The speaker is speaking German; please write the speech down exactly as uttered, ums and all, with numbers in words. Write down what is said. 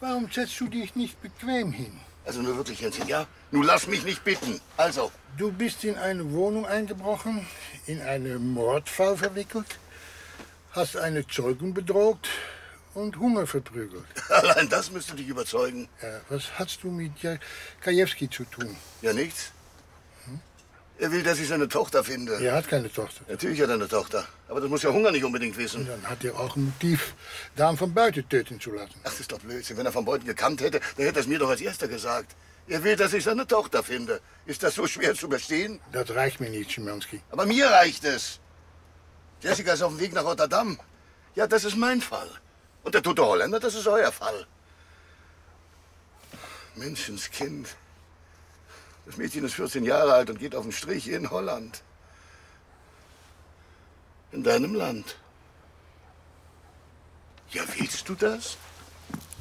Warum setzt du dich nicht bequem hin? Also nur wirklich, Jänschen, ja? Nun lass mich nicht bitten. Also. Du bist in eine Wohnung eingebrochen, in einen Mordfall verwickelt, hast eine Zeugin bedroht und Hunger verprügelt. Allein das müsste dich überzeugen. Ja, was hast du mit Krajewski zu tun? Ja, nichts. Hm? Er will, dass ich seine Tochter finde. Er hat keine Tochter. Natürlich hat er eine Tochter. Aber das muss ja Hunger nicht unbedingt wissen. Und dann hat er auch ein Motiv, Damen von Beute töten zu lassen. Ach, das ist doch Blödsinn. Wenn er von Beuten gekannt hätte, dann hätte er es mir doch als Erster gesagt. Er will, dass ich seine Tochter finde. Ist das so schwer zu verstehen? Das reicht mir nicht, Schimanski. Aber mir reicht es. Jessica ist auf dem Weg nach Rotterdam. Ja, das ist mein Fall. Und der tote Holländer, das ist euer Fall. Menschenskind. Das Mädchen ist vierzehn Jahre alt und geht auf den Strich in Holland. In deinem Land. Ja, willst du das?